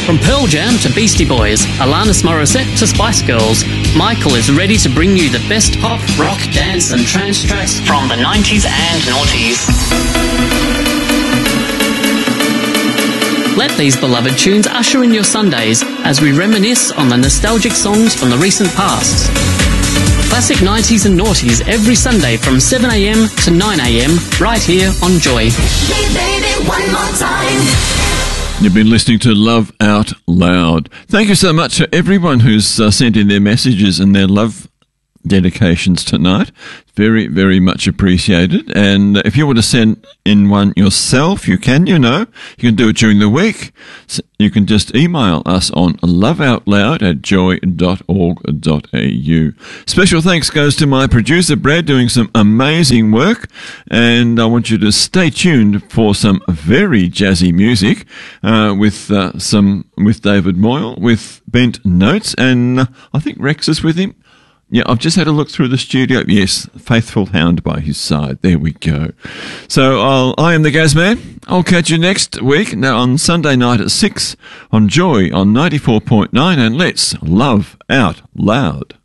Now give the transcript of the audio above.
From Pearl Jam to Beastie Boys, Alanis Morissette to Spice Girls, Michael is ready to bring you the best pop, rock, dance and trance tracks from the 90s and noughties. Let these beloved tunes usher in your Sundays as we reminisce on the nostalgic songs from the recent past. Classic 90s and noughties every Sunday from 7am to 9am right here on Joy. Hey baby, one more time. You've been listening to Love Out Loud. Thank you so much to everyone who's sent in their messages and their love dedications tonight. Very, very much appreciated. And if you want to send in one yourself, you can, you can do it during the week. So you can just email us on loveoutloud@joy.org.au. Special thanks goes to my producer, Brad, doing some amazing work. And I want you to stay tuned for some very jazzy music with David Moyle, with Bent Notes, and I think Rex is with him. Yeah, I've just had a look through the studio. Yes, Faithful Hound by his side. There we go. So I am the Gazman. I'll catch you next week, now on Sunday night at 6 on Joy on 94.9, and let's love out loud.